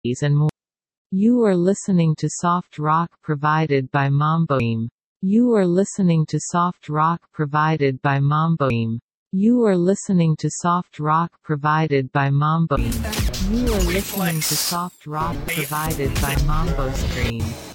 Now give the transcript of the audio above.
and more. You are listening to soft rock provided by Mambo Team. You are listening to soft rock provided by Mambo Team. You are listening to soft rock provided by Mambo Team. You are listening to soft rock provided by Mambo Stream.